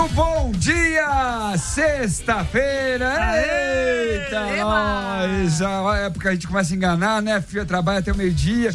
Bom dia, sexta-feira. Eita, nós. A época a gente começa a enganar, né? Trabalha até o meio-dia.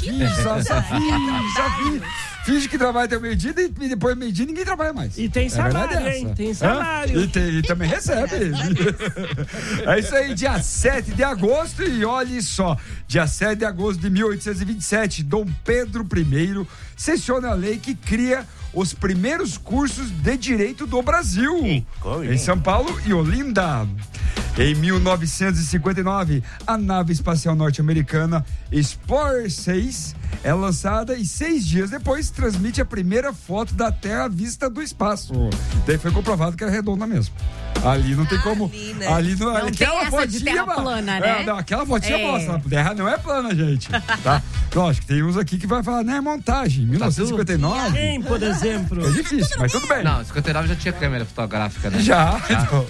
Finge que trabalha até o meio-dia e depois do meio-dia ninguém trabalha mais. E tem salário, hein? Tem salário. E também recebe. É isso aí, dia 7 de agosto. E olhe só, dia 7 de agosto de 1827, Dom Pedro I sanciona a lei que cria os primeiros cursos de direito do Brasil, em São Paulo e Olinda. Em 1959, a nave espacial norte-americana Explorer 6 é lançada e 6 dias depois transmite a primeira foto da Terra à vista do espaço. Daí foi comprovado que era redonda mesmo. Ali não tem como. Né? Ali não, não aquela tem essa de terra plana, né? Não, aquela fotinha mostra. A Terra não é plana, gente. Tá? Lógico, tem uns aqui que vai falar, né? Montagem. 1959. Quem, por exemplo? É difícil, mas tudo bem. Não, 59 já tinha câmera fotográfica, né? Já. Então.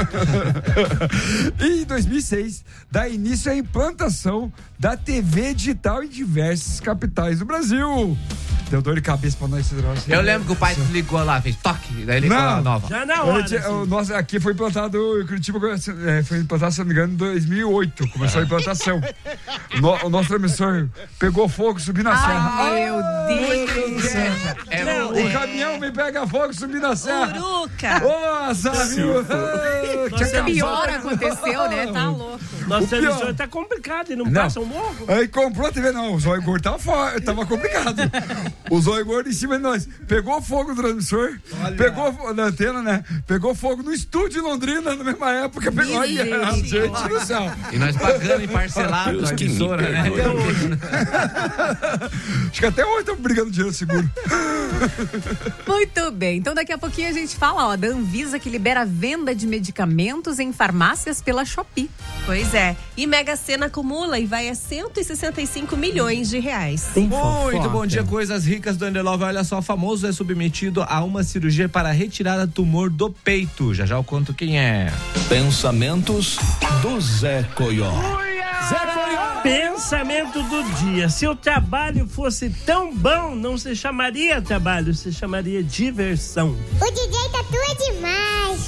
E em 2006, dá início à implantação da TV digital em diversas capitais do Brasil. Deu dor de cabeça pra nós. Eu lembro que o pai ligou lá, fez toque, daí ligou a nova. Já na hora. Nossa, aqui foi implantado, em Curitiba, foi implantado, se não me engano, em 2008. Começou a implantação. O nosso transmissor pegou fogo, subiu na serra. Meu Deus do céu. O caminhão me pega fogo, subiu na serra. Uruca. Nossa, viu? O pior aconteceu, né? Tá louco. Nosso televisor tá complicado e não passa um morro. Aí comprou a TV, não, o zóio gordo tava complicado. O zóio gordo em cima de nós. Pegou fogo no transmissor, pegou na antena, né? Pegou fogo no estúdio de Londrina, na mesma época. Olha, gente do céu. E nós pagando em parcelado na emissora, né? Acho que até hoje estamos brigando dinheiro seguro. Muito bem, então daqui a pouquinho a gente fala, ó, da Anvisa que libera a venda de medicamentos em farmácias pela Shopee. Pois é, e Mega Sena acumula e vai a 165 milhões de reais. Muito bom dia, coisas ricas do Endelove. Olha só, famoso é submetido a uma cirurgia para retirar tumor do peito. Já eu conto quem é. Pensamentos do Zé Coió. Zé Coió. Pensamento do dia. Se o trabalho fosse tão bom, não se chamaria trabalho, se chamaria diversão. O DJ Tatu é demais.